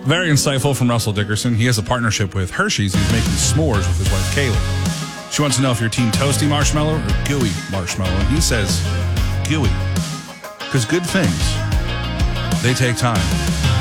Very insightful from Russell Dickerson. He has a partnership with Hershey's. He's making s'mores with his wife, Kaylee. She wants to know if you're team toasty marshmallow or gooey marshmallow. And he says gooey. Because good things, they take time.